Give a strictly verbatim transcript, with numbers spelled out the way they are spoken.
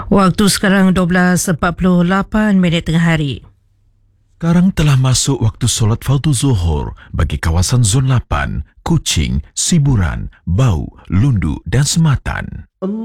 Waktu sekarang dua belas empat puluh lapan minit tengah hari. Sekarang telah masuk waktu solat fardu zuhur bagi kawasan Zon lapan, Kuching, Siburan, Bau, Lundu dan Sematan.